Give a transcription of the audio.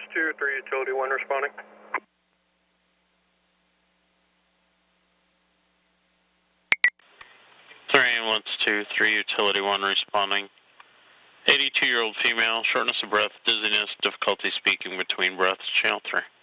123 Utility 1 responding. Terrain 123 Utility 1 responding. 82-year-old female, shortness of breath, dizziness, difficulty speaking between breaths, channel 3.